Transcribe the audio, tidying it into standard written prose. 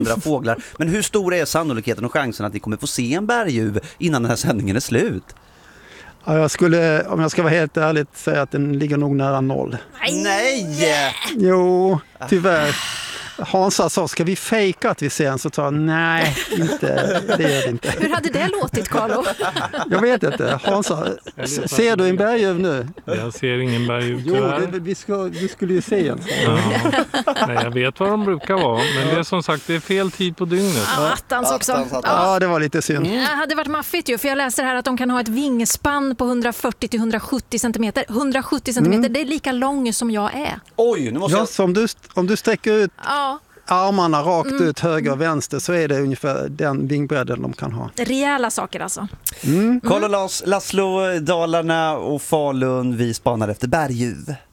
fåglar. Men hur stor är sannolikheten och chansen att ni kommer få se en berguv innan den här sändningen är slut? Ja, om jag ska vara helt ärlig, säga att den ligger nog nära 0. Nej! Jo, tyvärr. Hansa sa, ska vi fejka att vi ser en? Så sa jag, nej, inte, det gör det inte. Hur hade det låtit, Carlo? Jag vet inte. Hansa, ser du en berguv nu? Jag ser ingen berguv. Jo, du skulle ju se en. Ja. Nej, jag vet vad de brukar vara, men det är som sagt, det är fel tid på dygnet. Attans också. Ja, det var lite synd. Det hade varit maffigt ju, för jag läser här att de kan ha ett vingspann på 140-170 centimeter. 170 centimeter, det är lika lång som jag är. Oj, nu måste jag... Så om du sträcker ut armarna rakt ut höger och vänster, så är det ungefär den vingbredden de kan ha. Rejäla saker alltså. Carl och Laszlo, Dalarna och Falun, vi spanar efter berguv.